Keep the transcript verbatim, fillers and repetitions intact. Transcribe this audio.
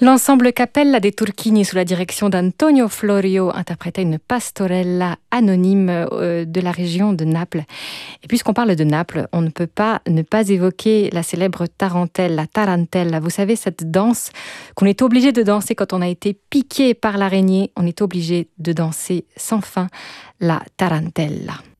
L'ensemble Cappella dei Turchini sous la direction d'Antonio Florio interprétait une pastorella anonyme euh, de la région de Naples. Et puisqu'on parle de Naples, on ne peut pas ne pas évoquer la célèbre tarentelle, la tarantella. Vous savez, cette danse qu'on est obligé de danser quand on a été piqué par l'araignée. On est obligé de danser sans fin la tarantella.